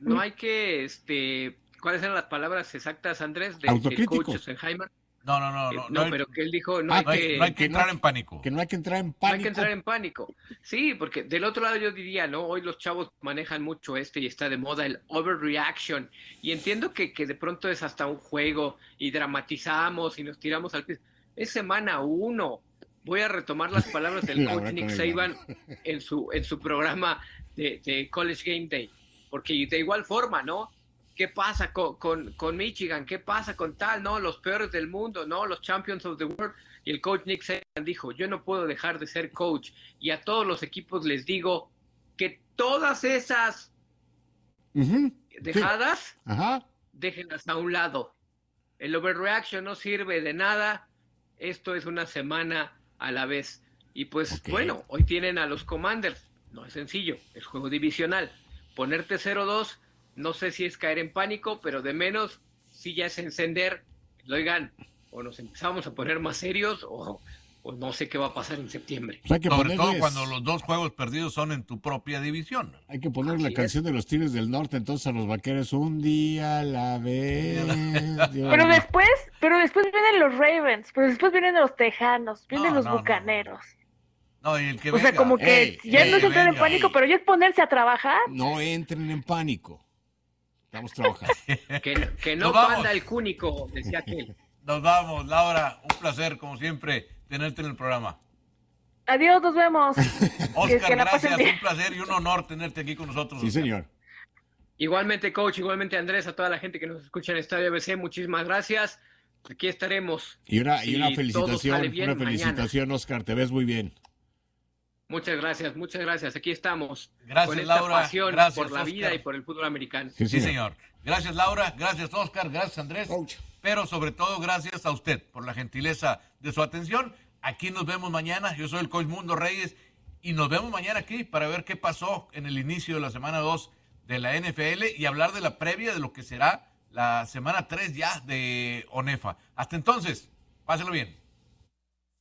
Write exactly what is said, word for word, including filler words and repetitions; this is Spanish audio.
no hay que, este, ¿cuáles eran las palabras exactas, Andrés, de, del Autocrítico. coach Oppenheimer? No, no, no. Eh, No, no, no hay- pero que él dijo, no Ah, hay no hay, que... no hay que que no entrar hay- en pánico. Que no hay que entrar en No pánico. hay que entrar en pánico. Sí, porque del otro lado yo diría, ¿no? Hoy los chavos manejan mucho este y está de moda el overreaction. Y entiendo que, que de pronto es hasta un juego y dramatizamos y nos tiramos al piso. Es semana uno. Voy a retomar las palabras del La coach verdad Nick con el Saban en su, en su programa de, de College Game Day. Porque de igual forma, ¿no? ¿Qué pasa con, con, con Michigan? ¿Qué pasa con tal? No, los peores del mundo, ¿no? Los champions of the world. Y el coach Nick Saban dijo, yo no puedo dejar de ser coach. Y a todos los equipos les digo que todas esas Ujú. dejadas, Sí. Ajá. déjenlas a un lado. El overreaction no sirve de nada. Esto es una semana a la vez. Y pues Ok. bueno, hoy tienen a los Commanders. No es sencillo, es juego divisional. Ponerte cero dos, no sé si es caer en pánico, pero de menos si ya es encender. Oigan, o nos empezamos a poner más serios o, o no sé qué va a pasar en septiembre. Pues hay que Sobre todo ponerles- cuando los dos juegos perdidos son en tu propia división. Hay que poner la Así canción de los Tigres del Norte entonces a los Vaqueros un día a la vez. Dios Pero mío. después, pero después vienen los Ravens, pero después vienen los Tejanos, vienen No, los no, no, Bucaneros. No, y el que O sea, venga. como que Ey, ya ey, no es entrar en venga. pánico, pero ya es ponerse a trabajar. No entren en pánico. Estamos trabajando. Que, no- que no Nos vamos. manda el cúnico, decía aquel. Nos vamos, Laura. Un placer, como siempre, tenerte en el programa. Adiós, nos vemos. Oscar, que la pasen gracias. bien. Un placer y un honor tenerte aquí con nosotros. Sí, Oscar. señor. Igualmente, coach, igualmente, Andrés, a toda la gente que nos escucha en Estadio A B C, muchísimas gracias. Aquí estaremos. Y una, y Si una todo felicitación, sale bien una felicitación, Oscar, te ves muy bien. Muchas gracias, muchas gracias. Aquí estamos. Gracias, con esta Laura. pasión Gracias, por la Oscar. vida y por el fútbol americano. Sí, señor. Gracias, Laura. Gracias, Oscar. Gracias, Andrés. Coach. Pero sobre todo, gracias a usted por la gentileza de su atención. Aquí nos vemos mañana. Yo soy el coach Mundo Reyes y nos vemos mañana aquí para ver qué pasó en el inicio de la semana dos de la N F L y hablar de la previa de lo que será la semana tres ya de ONEFA. Hasta entonces, pásenlo bien.